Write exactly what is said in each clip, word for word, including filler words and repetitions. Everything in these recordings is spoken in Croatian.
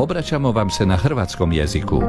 Obraćamo vam se na hrvatskom jeziku.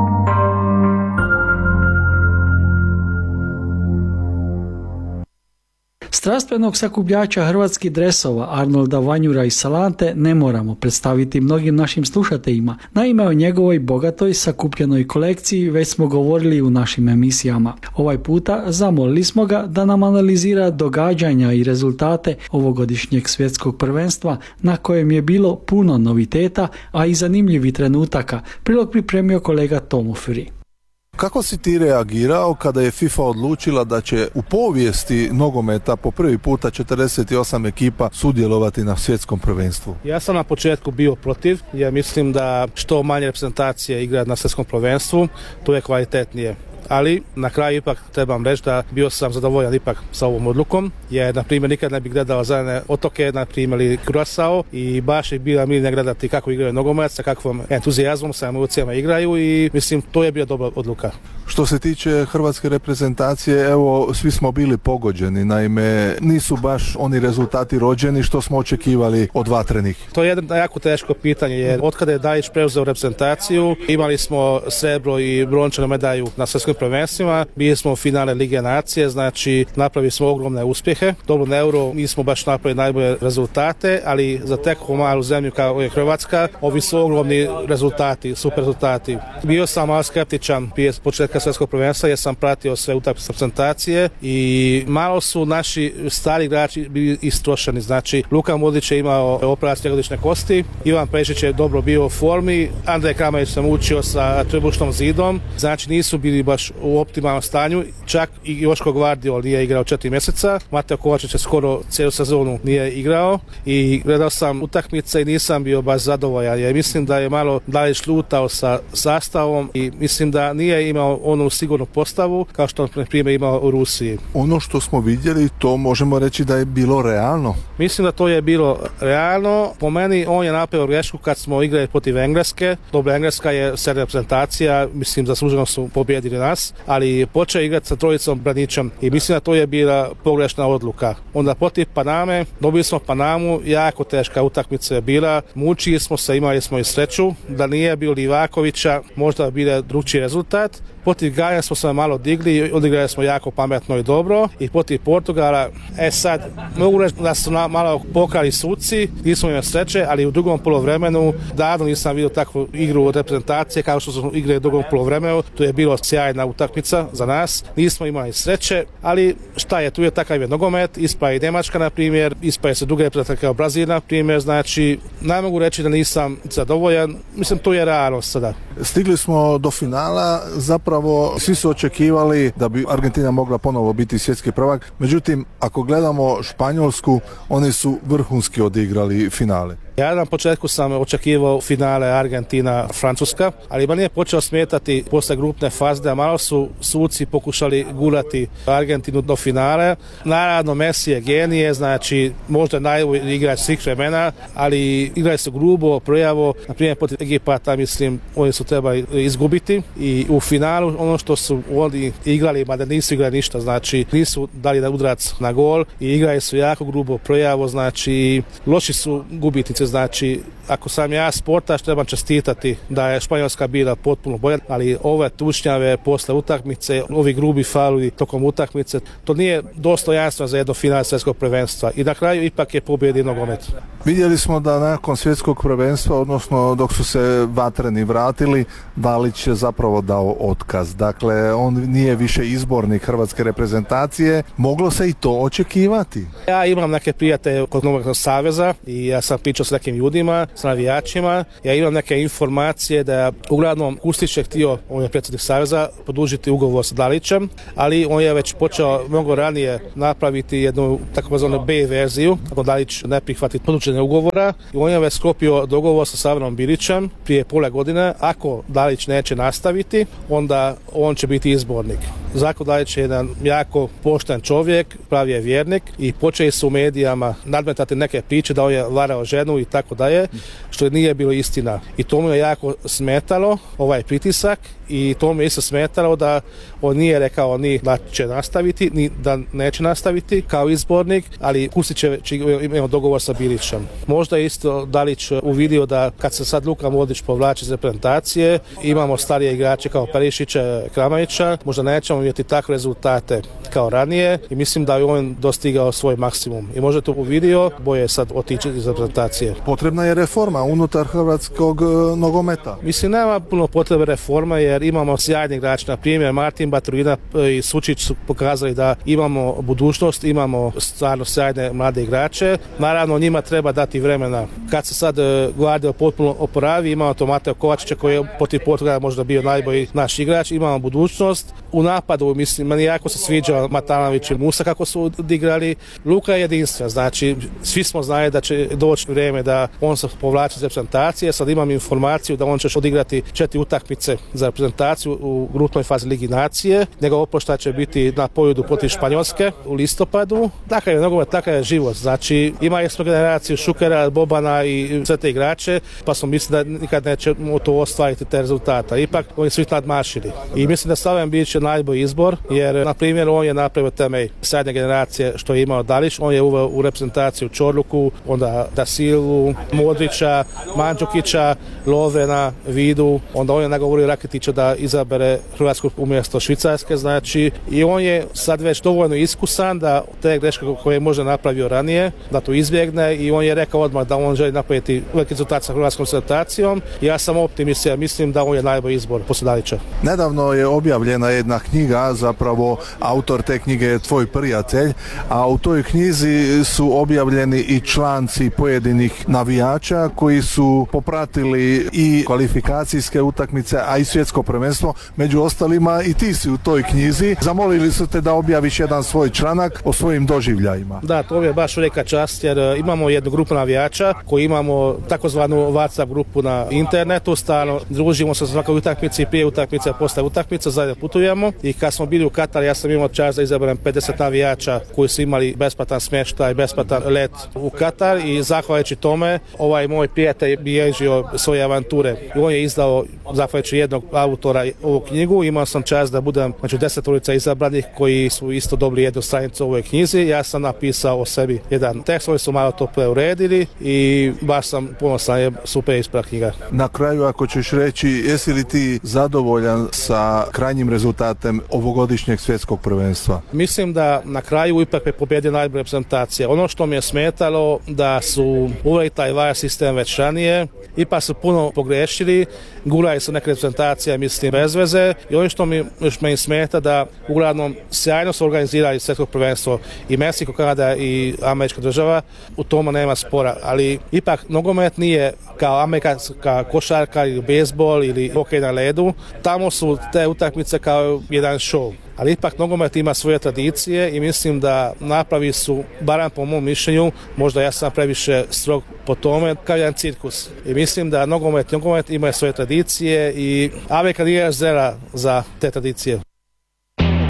Strastvenog sakupljača hrvatskih dresova Arnolda Vanjura iz Salante ne moramo predstaviti mnogim našim slušateljima. Naime, o njegovoj bogatoj sakupljenoj kolekciji već smo govorili u našim emisijama. Ovaj puta zamolili smo ga da nam analizira događanja i rezultate ovogodišnjeg svjetskog prvenstva na kojem je bilo puno noviteta, a i zanimljivih trenutaka. Prilog pripremio kolega Tomo Furi. Kako si ti reagirao kada je FIFA odlučila da će u povijesti nogometa po prvi puta četrdeset osam ekipa sudjelovati na svjetskom prvenstvu? Ja sam na početku bio protiv, jer mislim da što manje reprezentacije igra na svjetskom prvenstvu, to je kvalitetnije. Ali na kraju ipak trebam reći da bio sam zadovoljan ipak sa ovom odlukom, jer na primjer nikad ne bih gledao Zelene otoke, na primjer ili Curaçao, i baš je bila milina gledati kako igraju nogomet, sa kakvom entuzijazmom, sa emocijama igraju, i mislim to je bila dobra odluka. Što se tiče hrvatske reprezentacije, evo svi smo bili pogođeni, naime nisu baš oni rezultati rođeni što smo očekivali od vatrenih. To je jedno jako teško pitanje, jer otkada je Dalić preuzeo reprezentaciju imali smo srebro i brončanu medalju na svjetskim prvenstvima, bili smo u finale Lige nacije, znači napravili smo ogromne uspjehe. Dobro, na Euro nismo baš napravili najbolje rezultate, ali za takvu malu zemlju kao je Hrvatska, ovi su ogromni rezultati, super rezultati. Bio sam malo skeptičan prije početka svjetskog prvenstva jer sam pratio sve utakmice reprezentacije i malo su naši stari igrači bili istrošeni. Znači Luka Modrić je imao operaciju jagodične kosti, Ivan Pešić je dobro bio u formi, Andrej Kramarić se mučio sa trbušnom zidom, znači nisu bili baš u optimalnom stanju, čak i Joško Gvardiol nije igrao četiri mjeseca, Mateo Kovačić je skoro cijelu sezonu nije igrao i gledao sam utakmice i nisam bio baš zadovoljan, jer mislim da je malo Dalić lutao sa sastavom i mislim da nije imao onu sigurnu postavu kao što na primjer imao u Rusiji. Ono što smo vidjeli, to možemo reći da je bilo realno? Mislim da to je bilo realno. Po meni on je napravio grešku kad smo igrali protiv Engleske. Dobro, Engleska je sad reprezentacija, mislim zasluženo su pobjedili nas, ali počeo igrati sa trojicom braničom i mislim da to je bila pogrešna odluka. Onda protiv Paname, dobili smo Panamu, jako teška utakmica je bila, mučili smo se, imali smo i sreću, da nije bilo Livakovića, možda bi bio drugčiji rezultat. Protiv Gana smo se malo digli, odigrali smo jako pametno i dobro, i protiv Portugala, e sad, mogu reći da su malo pokrali suci, nismo imali sreće, ali u drugom poluvremenu davno nisam vidio takvu igru od reprezentacije kao što smo igrali u drugom poluvremenu, to je bilo sjajna utakmica za nas, nismo imali sreće, ali šta je, tu je takav je nogomet, ispa i Njemačka na primjer, ispa se druge reprezentacije kao Brazil na primjer, znači ne mogu reći da nisam zadovoljan, mislim to je realnost sada. Stigli smo do finala, zapravo svi su očekivali da bi Argentina mogla ponovo biti svjetski prvak, međutim ako gledamo Španjolsku, oni su vrhunski odigrali finale. Ja na početku sam očekivao finale Argentina-Francuska, ali ma nije počeo smetati posle grupne faze, a malo su suci pokušali gurati Argentinu do finale. Naravno, Messi je genije, znači možda najbolji igrač svih vremena, ali igrali su grubo, prejavo, na primjer protiv Egipata, mislim, oni su trebali izgubiti i u finalu ono što su oni igrali, mada nisu igrali ništa, znači nisu dali da udarac na gol i igrali su jako grubo, prejavo, znači loši su gubitnici. Znači, ako sam ja sportaš, trebam čestitati da je Španjolska bila potpuno bolja, ali ove tučnjave posle utakmice, ovi grubi fauli tokom utakmice, to nije dostojanstveno za jedno finale svjetskog prvenstva i na kraju ipak je pobjedio nogomet. Vidjeli smo da nakon svjetskog prvenstva, odnosno dok su se vatreni vratili, Dalić je zapravo dao otkaz. Dakle, on nije više izbornik hrvatske reprezentacije. Moglo se i to očekivati? Ja imam neke prijatelje kod Nogometnog saveza i ja sam pričao s nekim ljudima, s navijačima. Ja imam neke informacije da uglavnom Kustić je htio, on je predsjednik saveza, produžiti ugovor sa Dalićem, ali on je već počeo mnogo ranije napraviti jednu takozvanu B verziju, ako Dalić ne prihvati produženje ugovora, i on je već sklopio dogovor sa Saverom Bilićem prije pola godine. Ako Dalić neće nastaviti, onda on će biti izbornik. Zlatko Dalić je jedan jako pošten čovjek, pravi je vjernik i počeli su u medijama nadmetati neke priče da on je varao ženu i tako dalje, što nije bilo istina. I to mu je jako smetalo, ovaj pritisak, i to mu je isto smetalo da on nije rekao ni da će nastaviti, ni da neće nastaviti kao izbornik, ali Kustić je imao dogovor sa Bilićem. Možda je isto Dalić uvidio da kad se sad Luka Modrić povlači iz reprezentacije, imamo starije igrače kao Perišića, Kramarića, možda nećemo imati takve rezultate kao ranije i mislim da je on dostigao svoj maksimum. I možda to uvidio, boje sad otići iz reprezentacije. Potrebna je reforma unutar hrvatskog nogometa. Mislim, nema puno potrebe reforma jer imamo sjajni igrači, na primjer Martin Baturina i Sučić su pokazali da imamo budućnost, imamo stvarno sjajne mlade igrače. Naravno, njima treba dati vremena. Kad se sad Guardiola potpuno oporavi, imamo to Mateo Kovačića koji je protiv Portugala možda bio najbolji naš igrač, imamo budućnost. U napadu, mislim, meni jako se sviđa Matanović i Musa kako su odigrali. Luka je jedinstven, znači svi smo znali da će doći vrijeme da on se povlači iz reprezentacije. Sad imam informaciju da on će odigrati četiri utakmice za reprezentaciju u grupnoj fazi Ligi nacije. Njegov oproštaj će biti na pojedu protiv Španjolske u listopadu. Takav je nogomet, takav je život. Znači imali smo generaciju Šukera, Bobana i sve te igrače, pa smo mislili da nikad nećemo to ostvariti te rezultata. Ipak oni su ih nadmašili. I mislim da Slaven Bilić je najbolji izbor, jer na primjer on je napravio temelj srednje generacije što je imao Dalić. On je uveo u reprezentaciju Čorluku, onda Da Silvu, Modrića, Mandžukića, Lovena, Vidu, onda on je nagovorio Rakitića da izabere Hrvatsku umjesto Švicarske, znači i on je sad već dovoljno iskusan da te greške koje je možda napravio ranije, da to izbjegne i on je rekao odmah da on želi napraviti veliki rezultat sa hrvatskom reprezentacijom. Ja sam optimist, ja mislim da on je najbolji izbor poslije Dalića. Nedavno je objavljena jedna knjiga, zapravo autor te knjige je tvoj prijatelj, a u toj knjizi su objavljeni i članci pojedinih navijača koji su popratili i kvalifikacijske utakmice, a i svjetsko prvenstvo. Među ostalima i ti si u toj knjizi. Zamolili su te da objaviš jedan svoj članak o svojim doživljajima. Da, to je baš velika čast jer imamo jednu grupu navijača koji imamo takozvanu WhatsApp grupu na internetu, stalno družimo se svakoj utakmici, prije utakmice, posle utakmice, zajedno putujemo i kad smo bili u Katar, ja sam imao čast da izaberem pedeset navijača koji su imali besplatan smještaj, besplatan let u Katar i zahvaljujući tome ovaj moj prijatelj bilježio svoje avanture i on je izdao zahvaljujući jednog autora ovu knjigu. Imao sam čast da budem među desetorica izabranih koji su isto dobili jednu stranicu u ovoj knjizi. Ja sam napisao o sebi jedan tekst, oni su malo to preuredili i baš sam ponosan, je super isprava knjiga. Na kraju, ako ćeš reći, jesi li ti zadovoljan sa krajnjim rezultatem ovogodišnjeg svjetskog prvenstva? Mislim da na kraju ipak je pobjedio najbolja reprezentacija. Ono što mi je smetalo da su uveli taj V A R sistem već ranije, ipak su puno pogrešili, gurali su neke reprezentacije, mislim, bez veze i ono što mi još meni smeta da uglavnom sjajno su organizirali svjetsko prvenstvo i Meksiko, Kanada i američka država, u tome nema spora, ali ipak nogomet nije kao američka košarka ili bejzbol ili hokej na ledu, tamo su te utakmice kao jedan show. Ali ipak nogomet ima svoje tradicije i mislim da napravi su, barem po mom mišljenju, možda ja sam previše strog po tome, kao jedan cirkus. I mislim da nogomet, nogomet ima svoje tradicije i Amerika nije zera za te tradicije.